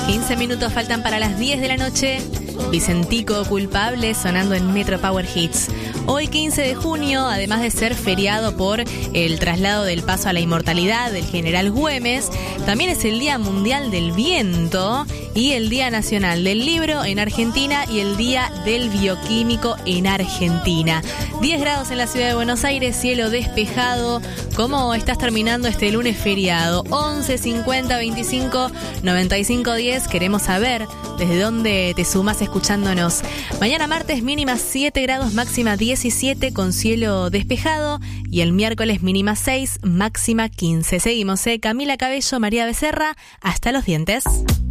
15 minutos faltan para las 10 de la noche. Vicentico Culpable sonando en Metro Power Hits. Hoy 15 de junio, además de ser feriado por el traslado del paso a la inmortalidad del general Güemes, también es el Día Mundial del Viento y el Día Nacional del Libro en Argentina y el Día del Bioquímico en Argentina. 10 grados en la ciudad de Buenos Aires, cielo despejado. ¿Cómo estás terminando este lunes feriado? 11 50 25 95 10. Queremos saber desde dónde te sumás escuchándonos. Mañana martes mínima 7 grados, máxima 17 con cielo despejado. Y el miércoles mínima 6, máxima 15. Seguimos, Camila Cabello, María Becerra. Hasta los dientes.